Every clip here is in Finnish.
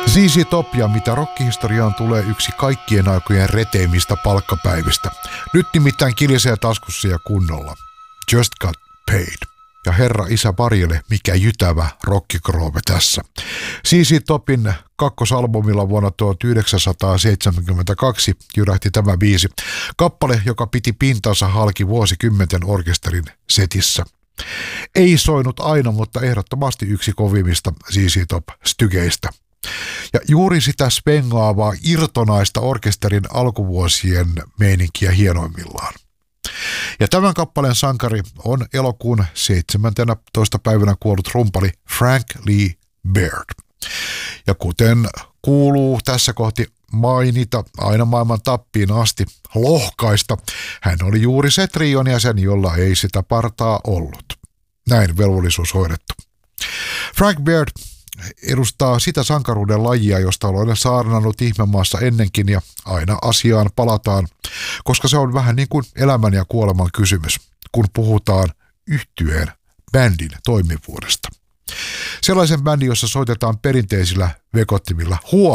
ZZ Top ja mitä rockihistoriaan tulee yksi kaikkien aikojen reteimmistä palkkapäivistä. Nyt nimittäin kilisee taskussa ja kunnolla. Just Got Paid. Ja herra isä Barjele, mikä jytävä rockigroove tässä. ZZ Topin kakkosalbumilla vuonna 1972 jyrähti tämä biisi. Kappale, joka piti pintansa halki vuosikymmenten orkesterin setissä. Ei soinut aina, mutta ehdottomasti yksi kovimmista ZZ Top-stygeistä. Ja juuri sitä spengaavaa irtonaista orkesterin alkuvuosien meininkiä hienoimmillaan. Ja tämän kappaleen sankari on elokuun 17. päivänä kuollut rumpali Frank Lee Baird. Ja kuten kuuluu tässä kohti mainita aina maailman tappiin asti lohkaista, hän oli juuri se trion jäsen, jolla ei sitä partaa ollut. Näin velvollisuus hoidettu. Frank Baird edustaa sitä sankaruuden lajia, josta olen saarnannut ihmemaassa ennenkin ja aina asiaan palataan, koska se on vähän niin kuin elämän ja kuoleman kysymys, kun puhutaan yhtyeen bändin toimivuudesta. Sellaisen bändin, jossa soitetaan perinteisillä vekottimilla.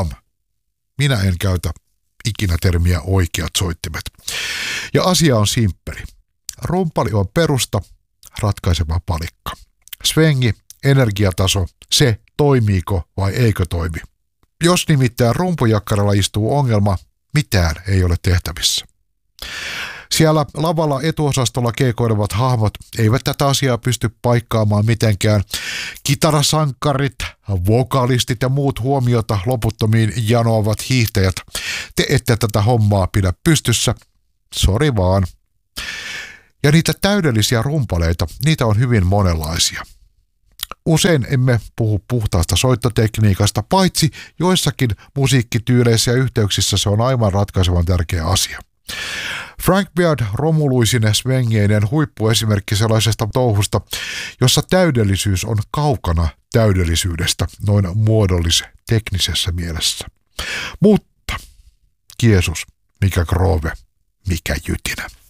Minä en käytä ikinä termiä oikeat soittimet. Ja asia on simppeli. Rumpali on perusta, ratkaiseva palikka. Svengi, energiataso, se toimiiko vai eikö toimi. Jos nimittäin rumpujakkaralla istuu ongelma, mitään ei ole tehtävissä. Siellä lavalla etuosastolla keikoilevat hahmot eivät tätä asiaa pysty paikkaamaan mitenkään. Kitarasankkarit, vokalistit ja muut huomiota loputtomiin janoavat hiihtäjät. Te ette tätä hommaa pidä pystyssä. Sori vaan. Ja niitä täydellisiä rumpaleita, niitä on hyvin monenlaisia. Usein emme puhu puhtaasta soittotekniikasta, paitsi joissakin musiikkityyleissä ja yhteyksissä se on aivan ratkaisevan tärkeä asia. Frank Baird romuluisine svengeinen huippuesimerkki sellaisesta touhusta, jossa täydellisyys on kaukana täydellisyydestä noin muodollis-teknisessä mielessä. Mutta, Jeesus, mikä groove, mikä jytinä.